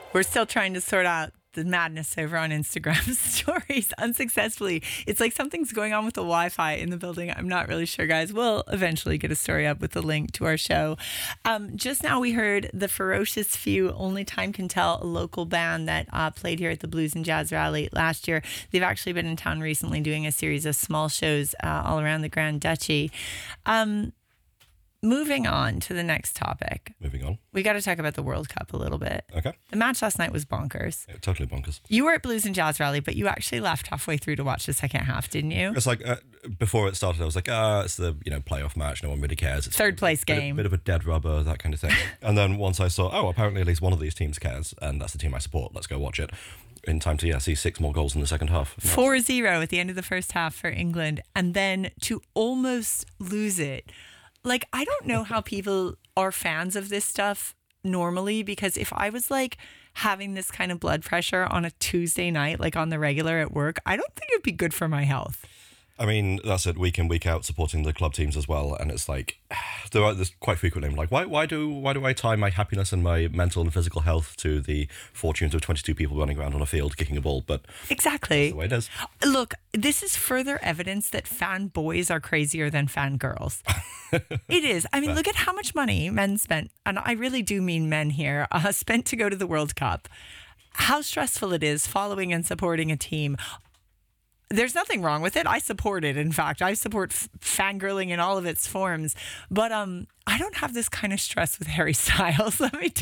We're still trying to sort out the madness over on Instagram stories unsuccessfully. It's like something's going on with the Wi-Fi in the building. I'm not really sure, guys. We'll eventually get a story up with the link to our show. Just now we heard The Ferocious Few, Only Time Can Tell, a local band that played here at the Blues and Jazz Rally last year. They've actually been in town recently doing a series of small shows all around the Grand Duchy. Moving on to the next topic. Moving on. We got to talk about the World Cup a little bit. Okay. The match last night was bonkers. Yeah, totally bonkers. You were at Blues and Jazz Rally, but you actually left halfway through to watch the second half, didn't you? It's like, before it started, I was like, it's the playoff match. No one really cares. It's Third place game. Bit of a dead rubber, that kind of thing. And then once I saw, apparently at least one of these teams cares, and that's the team I support. Let's go watch it. In time to see 6 more goals in the second half. 4-0 at the end of the first half for England, and then to almost lose it. Like, I don't know how people are fans of this stuff normally, because if I was like having this kind of blood pressure on a Tuesday night, like on the regular at work, I don't think it'd be good for my health. I mean, that's it, week in, week out, supporting the club teams as well. And it's like, there's quite frequently, I'm like, why do I tie my happiness and my mental and physical health to the fortunes of 22 people running around on a field kicking a ball? But exactly. That's the way it is. Look, this is further evidence that fan boys are crazier than fan girls. It is. I mean, look at how much money men spent, and I really do mean men here, spent to go to the World Cup. How stressful it is following and supporting a team. There's nothing wrong with it. I support it. In fact, I support fangirling in all of its forms. But I don't have this kind of stress with Harry Styles. Let me